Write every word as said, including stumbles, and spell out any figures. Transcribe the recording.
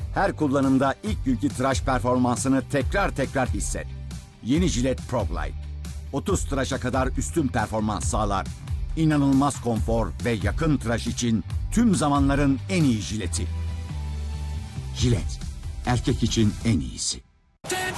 Her kullanımda ilk günkü tıraş performansını tekrar tekrar hisset. Yeni Gillette Pro Glide. otuz tıraşa kadar üstün performans sağlar. İnanılmaz konfor ve yakın tıraş için tüm zamanların en iyi jileti. Gillette, erkek için en iyisi.